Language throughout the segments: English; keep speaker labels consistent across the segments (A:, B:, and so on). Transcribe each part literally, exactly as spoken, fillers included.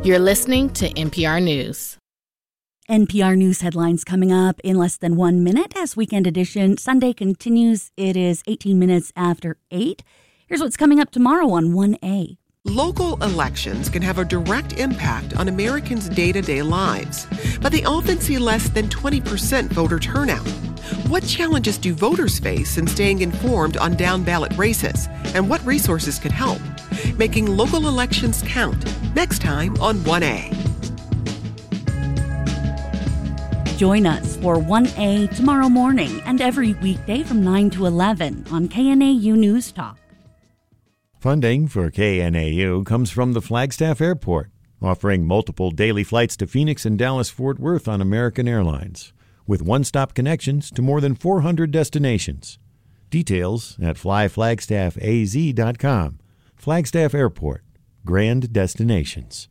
A: You're listening to N P R News.
B: N P R News headlines coming up in less than one minute as Weekend Edition Sunday continues. It is eighteen minutes after eight. Here's what's coming up tomorrow on one A.
C: Local elections can have a direct impact on Americans' day-to-day lives, but they often see less than twenty percent voter turnout. What challenges do voters face in staying informed on down-ballot races, and what resources could help? Making local elections count, next time on one A.
B: Join us for one A tomorrow morning and every weekday from nine to eleven on K N A U News Talk.
D: Funding for K N A U comes from the Flagstaff Airport, offering multiple daily flights to Phoenix and Dallas-Fort Worth on American Airlines, with one-stop connections to more than four hundred destinations. Details at fly flagstaff a z dot com. Flagstaff Airport, grand destinations.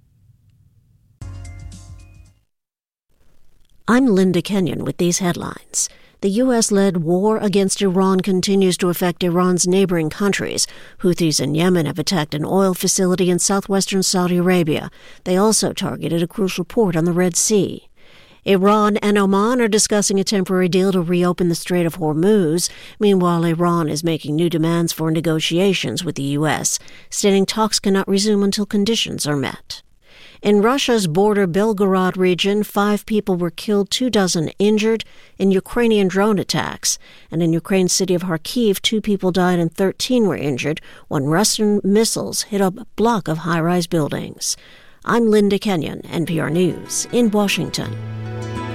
E: I'm Linda Kenyon with these headlines. The U S-led war against Iran continues to affect Iran's neighboring countries. Houthis in Yemen have attacked an oil facility in southwestern Saudi Arabia. They also targeted a crucial port on the Red Sea. Iran and Oman are discussing a temporary deal to reopen the Strait of Hormuz. Meanwhile, Iran is making new demands for negotiations with the U S, stating talks cannot resume until conditions are met. In Russia's border Belgorod region, five people were killed, two dozen injured in Ukrainian drone attacks. And in Ukraine's city of Kharkiv, two people died and thirteen were injured when Russian missiles hit a block of high-rise buildings. I'm Linda Kenyon, N P R News, in Washington.